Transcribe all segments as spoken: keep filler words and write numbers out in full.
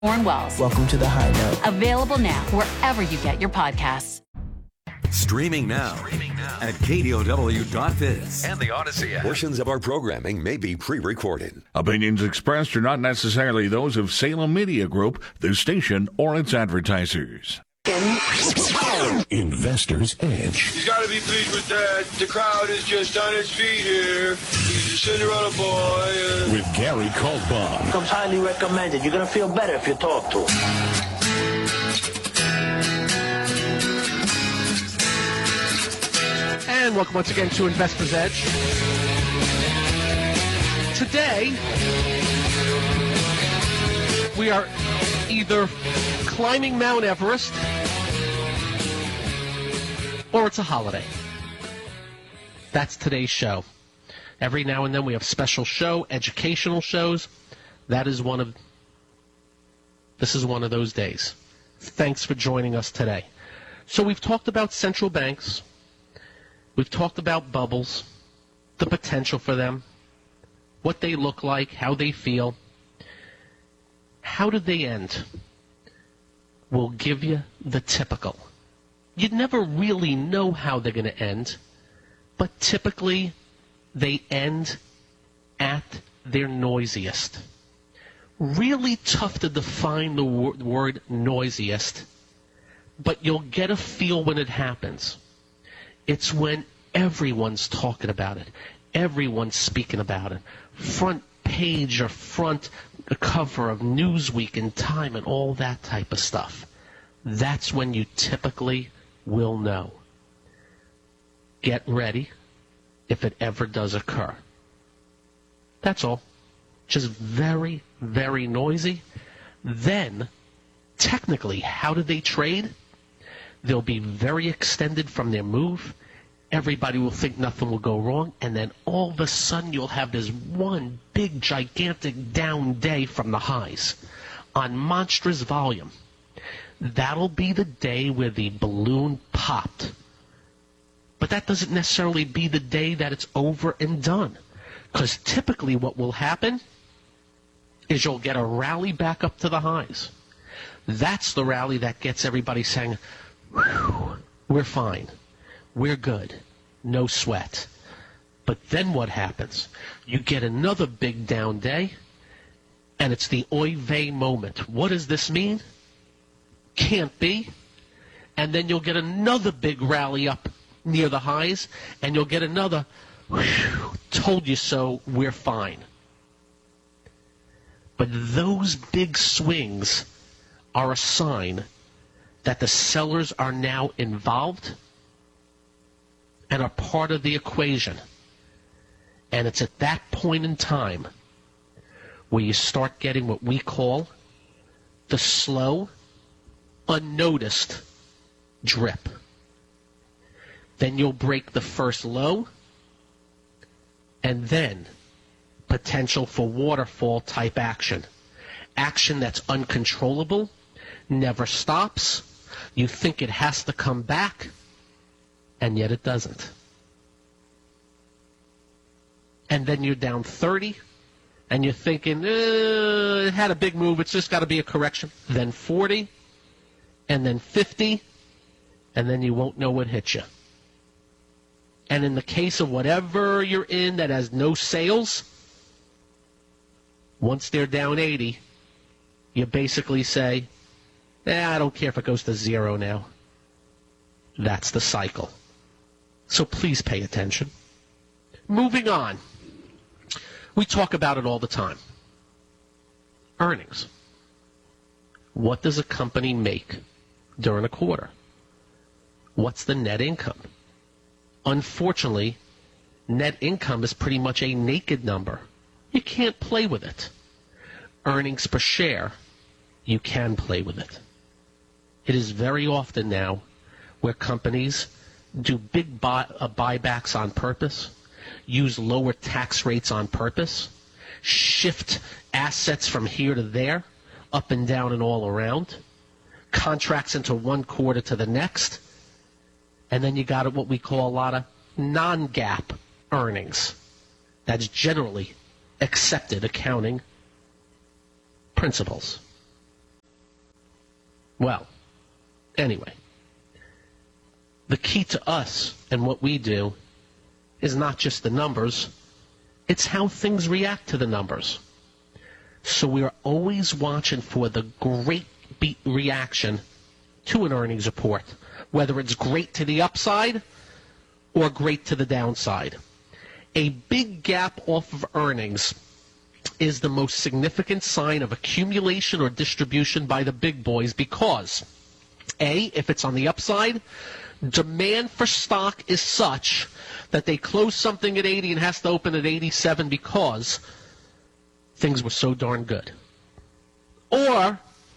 Warren Wells. Welcome to The High Note. Available now wherever you get your podcasts. Streaming now, Streaming now. at K D O W dot biz and the Odyssey app. Portions of our programming may be pre-recorded. Opinions expressed are not necessarily those of Salem Media Group, the station, or its advertisers. Investor's Edge. He's got to be pleased with that. The crowd is just on its feet here. He's a Cinderella boy. With Gary Kaltbaum. Comes highly recommended. You're going to feel better if you talk to him. And welcome once again to Investor's Edge. Today, we are either climbing Mount Everest or it's a holiday. That's today's show. Every now and then we have special show, educational shows. That is one of, this is one of those days. Thanks for joining us today. So we've talked about central banks. We've talked about bubbles, the potential for them, what they look like, how they feel. How did they end? We'll give you the typical. You'd never really know how they're going to end, but typically they end at their noisiest. Really tough to define the wor- word noisiest, but you'll get a feel when it happens. It's when everyone's talking about it. Everyone's speaking about it. Front page or front cover of Newsweek and Time and all that type of stuff. That's when you typically will know. Get ready if it ever does occur. That's all. Just very, very noisy. Then, technically, how do they trade? They'll be very extended from their move. Everybody will think nothing will go wrong, and then all of a sudden you'll have this one big, gigantic down day from the highs on monstrous volume. That'll be the day where the balloon popped. But that doesn't necessarily be the day that it's over and done. Because typically what will happen is you'll get a rally back up to the highs. That's the rally that gets everybody saying, whew, we're fine. We're good. No sweat. But then what happens? You get another big down day, and it's the oy vey moment. What does this mean? Can't be. And then you'll get another big rally up near the highs, and you'll get another, whew, told you so, we're fine. But those big swings are a sign that the sellers are now involved and are part of the equation. And it's at that point in time where you start getting what we call the slow, unnoticed drip. Then you'll break the first low, and then potential for waterfall type action. Action that's uncontrollable, never stops. You think it has to come back, and yet it doesn't. And then you're down thirty, and you're thinking, eh, it had a big move, it's just got to be a correction. Then forty, and then fifty, and then you won't know what hit you. And in the case of whatever you're in that has no sales, once they're down eighty, you basically say, eh, I don't care if it goes to zero now. That's the cycle. So please pay attention. Moving on. We talk about it all the time. Earnings. What does a company make during a quarter? What's the net income? Unfortunately, net income is pretty much a naked number. You can't play with it. Earnings per share, you can play with it. It is very often now where companies do big buy, uh, buybacks on purpose, use lower tax rates on purpose, shift assets from here to there, up and down and all around, contracts into one quarter to the next, and then you got what we call a lot of non-GAAP earnings. That's generally accepted accounting principles. Well, anyway, the key to us and what we do is not just the numbers, it's how things react to the numbers. So we are always watching for the great beat reaction to an earnings report, whether it's great to the upside or great to the downside. A big gap off of earnings is the most significant sign of accumulation or distribution by the big boys because, A, if it's on the upside, demand for stock is such that they close something at eighty and has to open at eighty-seven because things were so darn good. Or,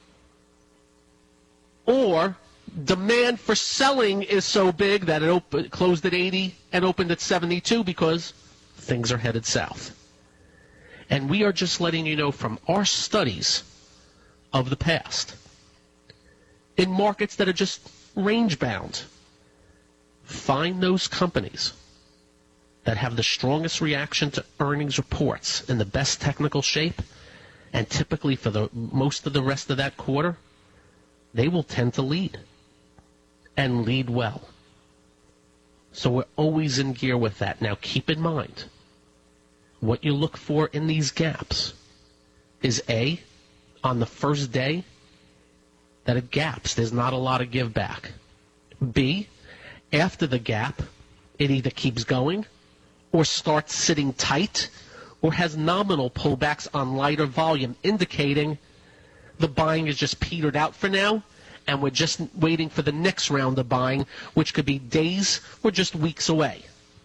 or demand for selling is so big that it op- closed at eighty and opened at seventy-two because things are headed south. And we are just letting you know from our studies of the past, in markets that are just range-bound, find those companies that have the strongest reaction to earnings reports in the best technical shape, and typically for the most of the rest of that quarter, they will tend to lead, and lead well. So we're always in gear with that. Now keep in mind, what you look for in these gaps is A, on the first day, that it gaps. There's not a lot of give back. B, after the gap, it either keeps going or starts sitting tight or has nominal pullbacks on lighter volume, indicating the buying is just petered out for now, and we're just waiting for the next round of buying, which could be days or just weeks away.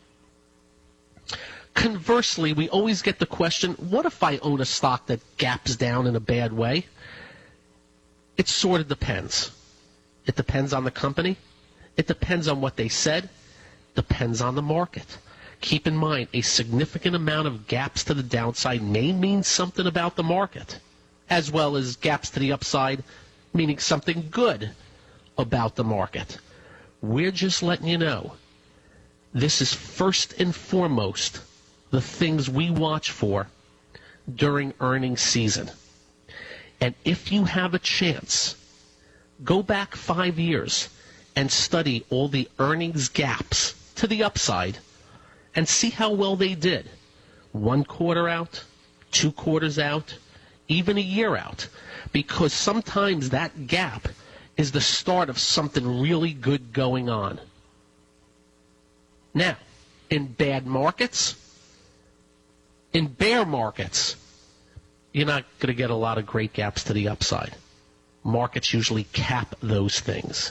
Conversely, we always get the question, what if I own a stock that gaps down in a bad way? It sort of depends. It depends on the company. It depends on what they said. Depends on the market. Keep in mind, a significant amount of gaps to the downside may mean something about the market, as well as gaps to the upside meaning something good about the market. We're just letting you know, this is first and foremost the things we watch for during earnings season. And if you have a chance, go back five years and study all the earnings gaps to the upside and see how well they did. One quarter out, two quarters out, even a year out. Because sometimes that gap is the start of something really good going on. Now, in bad markets, in bear markets, you're not going to get a lot of great gaps to the upside. Markets usually cap those things.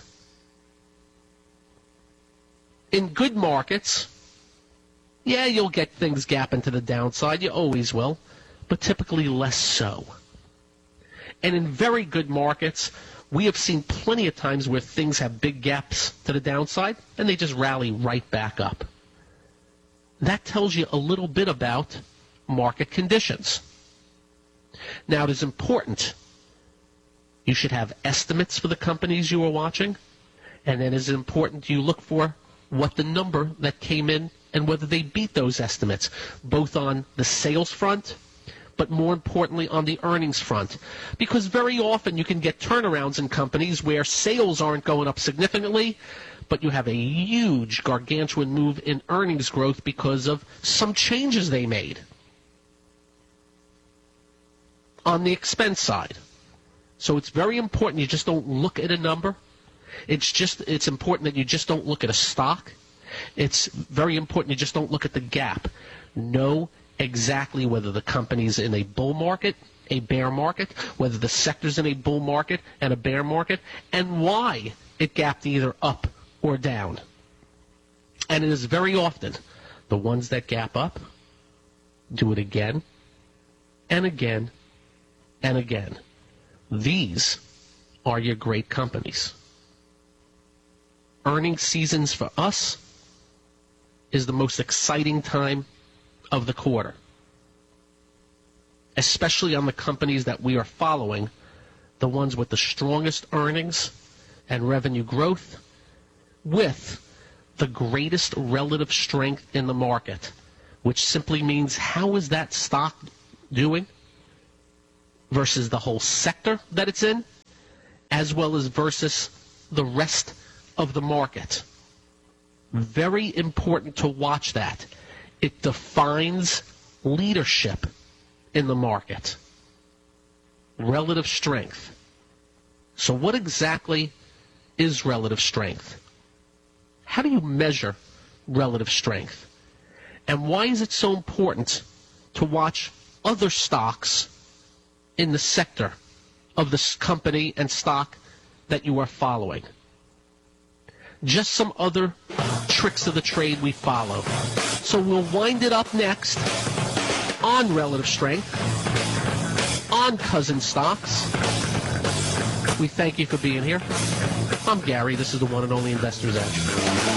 In good markets, yeah, you'll get things gapping to the downside. You always will, but typically less so. And in very good markets, we have seen plenty of times where things have big gaps to the downside, and they just rally right back up. That tells you a little bit about market conditions. Now, it is important. You should have estimates for the companies you are watching, and then it is important you look for what the number that came in and whether they beat those estimates, both on the sales front, but more importantly on the earnings front. Because very often you can get turnarounds in companies where sales aren't going up significantly, but you have a huge gargantuan move in earnings growth because of some changes they made on the expense side. So it's very important you just don't look at a number. It's just it's important that you just don't look at a stock. It's very important you just don't look at the gap. Know exactly whether the company's in a bull market, a bear market, whether the sector's in a bull market and a bear market, and why it gapped either up or down. And it is very often the ones that gap up do it again and again and again. These are your great companies. Earnings seasons for us is the most exciting time of the quarter, especially on the companies that we are following, the ones with the strongest earnings and revenue growth with the greatest relative strength in the market, which simply means how is that stock doing versus the whole sector that it's in, as well as versus the rest of the market. Very important to watch that. It defines leadership in the market. Relative strength. So what exactly is relative strength? How do you measure relative strength? And why is it so important to watch other stocks in the sector of this company and stock that you are following? Just some other tricks of the trade we follow. So we'll wind it up next on relative strength, on cousin stocks. We thank you for being here. I'm Gary. This is the one and only Investor's Edge.